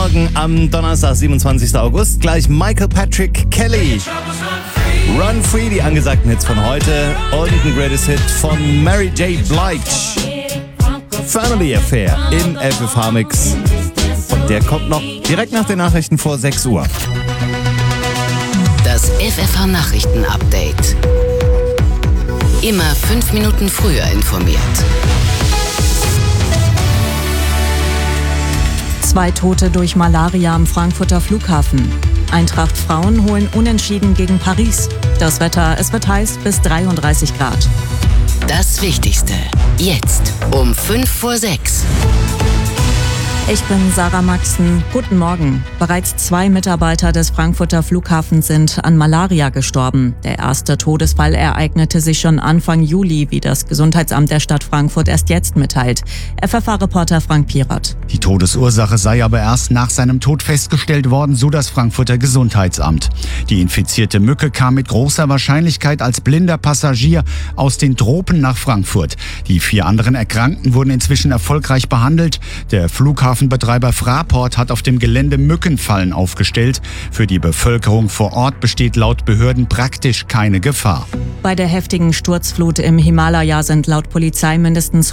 Morgen am Donnerstag, 27. August. Gleich Michael Patrick Kelly. Run Free, die angesagten Hits von heute. Und ein Greatest Hit von Mary J. Blige. Family Affair im FFH-Mix. Und der kommt noch direkt nach den Nachrichten vor 6 Uhr. Das FFH-Nachrichten-Update. Immer 5 Minuten früher informiert. 2 Tote durch Malaria am Frankfurter Flughafen. Eintracht Frauen holen unentschieden gegen Paris. Das Wetter, es wird heiß bis 33 Grad. Das Wichtigste, jetzt um 5:06. Ich bin Sarah Maxen. Guten Morgen. Bereits 2 Mitarbeiter des Frankfurter Flughafens sind an Malaria gestorben. Der erste Todesfall ereignete sich schon Anfang Juli, wie das Gesundheitsamt der Stadt Frankfurt erst jetzt mitteilt. FFH-Reporter Frank Pierott. Die Todesursache sei aber erst nach seinem Tod festgestellt worden, so das Frankfurter Gesundheitsamt. Die infizierte Mücke kam mit großer Wahrscheinlichkeit als blinder Passagier aus den Tropen nach Frankfurt. Die 4 anderen Erkrankten wurden inzwischen erfolgreich behandelt. Der Flughafenbetreiber Fraport hat auf dem Gelände Mückenfallen aufgestellt. Für die Bevölkerung vor Ort besteht laut Behörden praktisch keine Gefahr. Bei der heftigen Sturzflut im Himalaya sind laut Polizei mindestens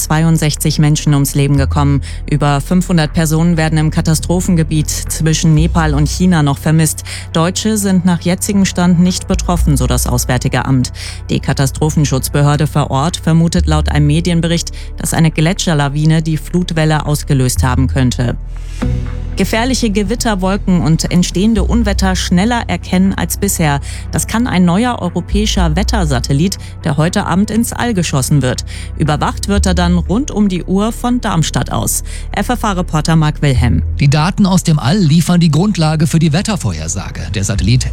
162 Menschen ums Leben gekommen. Über 500 Personen werden im Katastrophengebiet zwischen Nepal und China noch vermisst. Deutsche sind nach jetzigem Stand nicht betroffen, so das Auswärtige Amt. Die Katastrophenschutzbehörde vor Ort vermutet laut einem Medienbericht, dass eine Gletscherlawine die Flutwelle ausgelöst haben könnte. Gefährliche Gewitterwolken und entstehende Unwetter schneller erkennen als bisher. Das kann ein neuer europäischer Wettersatellit, der heute Abend ins All geschossen wird. Überwacht wird er dann rund um die Uhr von Darmstadt aus. FFH-Reporter Marc Wilhelm. Die Daten aus dem All liefern die Grundlage für die Wettervorhersage. Der Satellit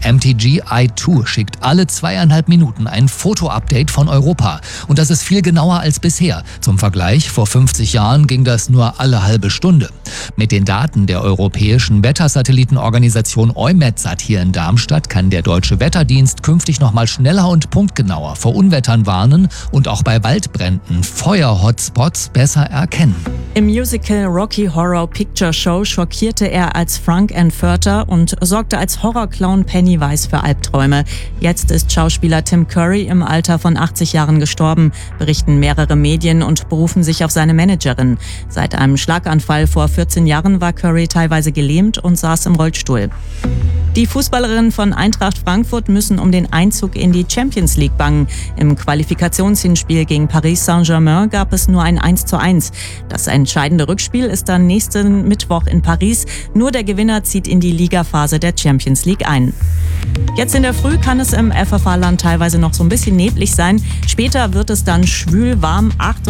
MTG-I2 schickt alle 2,5 Minuten ein Foto-Update von Europa. Und das ist viel genauer als bisher. Zum Vergleich, vor 50 Jahren ging das nur alle halbe Stunde. Mit den Daten der europäischen Wettersatellitenorganisation EUMETSAT hier in Darmstadt kann der Deutsche Wetterdienst künftig noch mal schneller und punktgenauer vor Unwettern warnen und auch bei Waldbränden Feuer-Hotspots besser erkennen. Im Musical Rocky Horror Picture Show schockierte er als Frank Furter und sorgte als Horrorclown Pennywise für Albträume. Jetzt ist Schauspieler Tim Curry im Alter von 80 Jahren gestorben, berichten mehrere Medien und berufen sich auf seine Managerin. Seit einem Schlaganfall vor 14 Jahren war Curry teilweise gelähmt und saß im Rollstuhl. Die Fußballerinnen von Eintracht Frankfurt müssen um den Einzug in die Champions League bangen. Im Qualifikationshinspiel gegen Paris Saint-Germain gab es nur ein 1:1. Das entscheidende Rückspiel ist dann nächsten Mittwoch in Paris. Nur der Gewinner zieht in die Ligaphase der Champions League ein. Jetzt in der Früh kann es im FFH-Land teilweise noch so ein bisschen neblig sein. Später wird es dann schwül warm,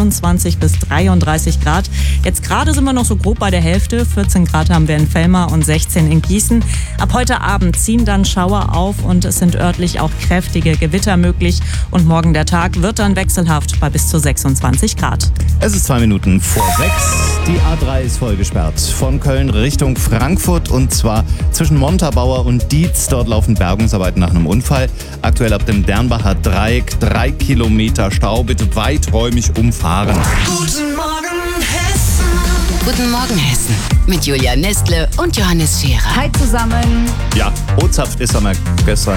28 bis 33 Grad. Jetzt gerade sind wir noch so grob bei der Hälfte. 14 Grad haben wir in Velmar und 16 in Gießen. Ab heute Abend ziehen dann Schauer auf und es sind örtlich auch kräftige Gewitter möglich. Und morgen der Tag wird dann wechselhaft bei bis zu 26 Grad. Es ist 2 Minuten vor 6. Die A3 ist voll gesperrt. Von Köln Richtung Frankfurt und zwar zwischen Montabaur und Dietz. Dort laufen Bergungsarbeiten nach einem Unfall. Aktuell ab dem Dernbacher Dreieck 3 Kilometer Stau. Bitte weiträumig umfahren. Guten Morgen Hessen. Guten Morgen Hessen. Mit Julia Nestle und Johannes Scherer. Hi zusammen. Ja, O-Zapft ist am gestern.